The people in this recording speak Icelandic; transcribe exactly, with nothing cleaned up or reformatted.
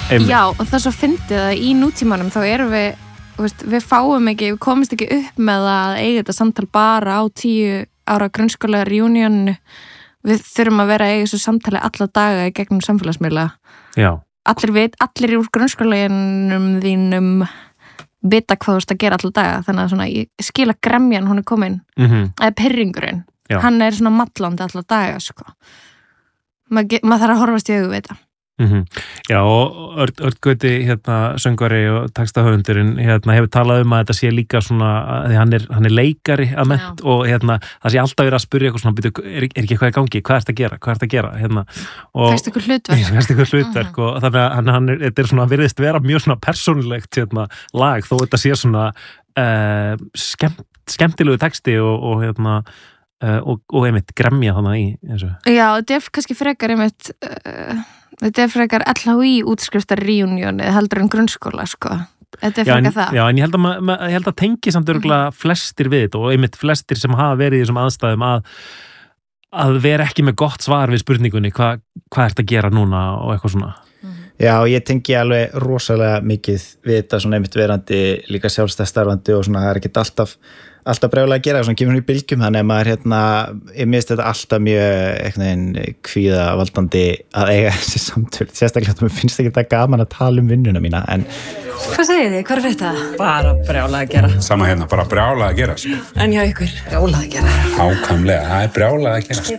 Einmitt. Já, og það er svo fyndið að í nútímanum þá erum við, veist, við fáum ekki, við komumst ekki upp með að eiga þetta samtal bara á tíu ára grunnskóla reunionu. Við þurfum að vera að eiga þessu samtali alla daga í gegnum samfélagsmiðla. Já. Allir veit, allir úr grunnskólanum þínum vita hvað þú veist að gera alla daga, þannig að svona, ég skil að gremjan hún er komin, mm-hmm. eða pirringurinn, hann er svona mallandi alla daga, sko. Maður mað þarf að horfast í augu við þetta. Mm-hmm. Já, og Örn, Örn Gauti, hérna, söngvari og textahöfundurinn, hérna, hefur talað um að þetta sé líka svona, því hann er, hann er leikari að ment og hérna, það sé alltaf verið að spyrja eitthvað svona, byrju, er, er ekki eitthvað í gangi, hvað ert að gera, hvað ert að gera, hérna. Fæst ykkur hlutverk. Fæst ykkur hlutverk uh-huh. og þannig að hann, hann er, þetta er svona, virðist vera mjög svona persónulegt, hérna, lag, þó þetta sé svona uh, skemmt, skemmtilegu texti og, og hérna, uh, og, og einmitt gremja þannig í þessu. Já, þetta er kannski frekar einmitt, uh, þetta er frekar L H I útskriftar reunioni heldur en grunnskóla, sko. Þetta er frekar já, en, það. Já, en ég held að, ma, ma, ég held að tengi samt örgulega flestir við þetta og einmitt flestir sem hafa verið í þessum aðstæðum að, að vera ekki með gott svar við spurningunni hvað hva ert að gera núna og eitthvað svona. Já, ég tengi alveg rosalega mikið við þetta svona einmitt verandi líka sjálfstætt starfandi og svona það er ekkert alltaf alltaf brjálega að gera, svona kemur í bylgjum þannig að maður hérna, ég minnst þetta alltaf mjög eitthvað kvíða valdandi að eiga þessi samtöl sérstaklega að mér finnst ekki þetta gaman að tala um vinnuna mína en Hvað segir þið? Hvað er þetta? Bara brjálega að gera. Sama hérna, bara brjálega að gera. En hjá ykkur, brjálega að gera. Ákamlega, það er brjálega að gera.